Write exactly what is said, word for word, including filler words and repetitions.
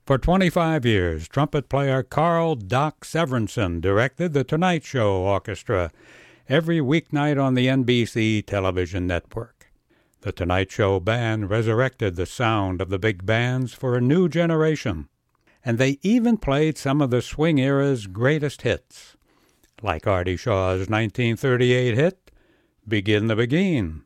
For twenty-five years, trumpet player Carl Doc Severinsen directed The Tonight Show Orchestra every weeknight on the N B C television network. The Tonight Show Band resurrected the sound of the big bands for a new generation, and they even played some of the swing era's greatest hits, like Artie Shaw's nineteen thirty-eight hit, Begin the Beguine.